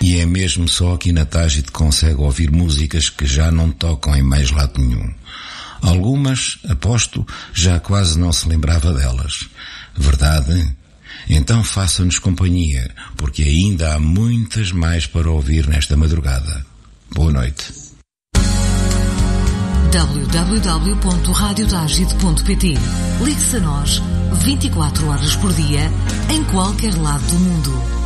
E é mesmo só aqui na Tágide consegue ouvir músicas que já não tocam em mais lado nenhum. Algumas, aposto, já quase não se lembrava delas. Verdade? Então faça-nos companhia, porque ainda há muitas mais para ouvir nesta madrugada. Boa noite. www.radiotagide.pt. Ligue-se a nós 24 horas por dia, em qualquer lado do mundo.